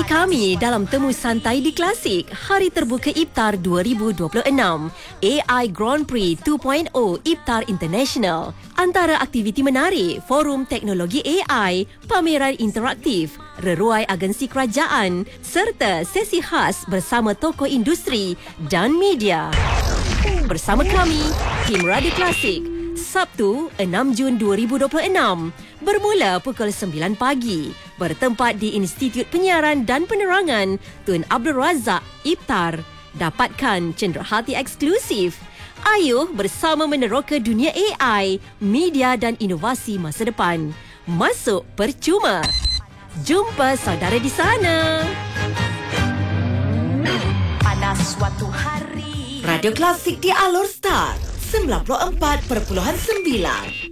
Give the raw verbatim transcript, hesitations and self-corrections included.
Ikuti kami dalam Temu Santai di Klasik, Hari Terbuka Iftar dua ribu dua puluh enam, A I Grand Prix dua titik kosong Iftar International. Antara aktiviti menarik, forum teknologi A I, pameran interaktif, reruai agensi kerajaan serta sesi khas bersama tokoh industri dan media. Bersama kami, tim Radio Klasik, Sabtu enam Jun dua ribu dua puluh enam, bermula pukul sembilan pagi, bertempat di Institut Penyiaran dan Penerangan Tun Abdul Razak, Iftar. Dapatkan cenderahati eksklusif. Ayuh bersama meneroka dunia A I, media dan inovasi masa depan. Masuk percuma. Jumpa saudara di sana. Pada suatu hari, Radio Klasik di Alor Star sembilan puluh empat perpuluhan sembilan.